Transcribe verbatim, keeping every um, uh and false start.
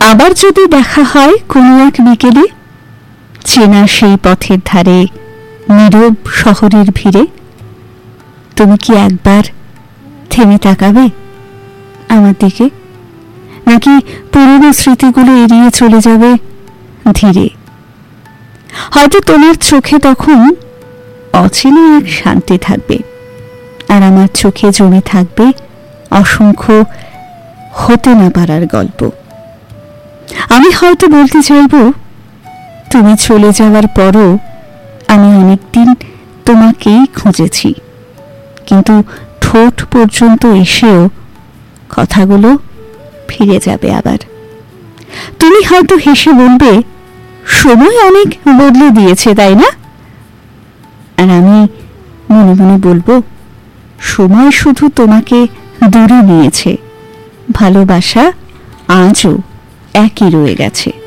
আবার যদি দেখা হয় কোনো এক বিকেলে, চেনা সেই পথের ধারে নীরব শহরের ভিড়ে, তুমি কি একবার থেমে তাকাবে আমার দিকে, নাকি পুরনো স্মৃতিগুলো এড়িয়ে চলে যাবে ধীরে? হয়তো তোমার চোখে তখন অচেনা এক শান্তি থাকবে, আর আমার চোখে জমে থাকবে অসংখ্য হতে না পারার গল্প। আমি হয়তো বলতে চাইব, তুমি চলে যাওয়ার পরও আমি অনেকদিন তোমাকেই খুঁজেছি, কিন্তু ঠোঁট পর্যন্ত এসেও কথাগুলো ফিরে যাবে আবার। তুমি হয়তো হেসে বলবে, সময় অনেক বদলে দিয়েছে, তাই না? আর আমি মনে মনে বলবো, সময় শুধু তোমাকে দূরে নিয়েছে, ভালোবাসা আজও একই রয়ে গেছে।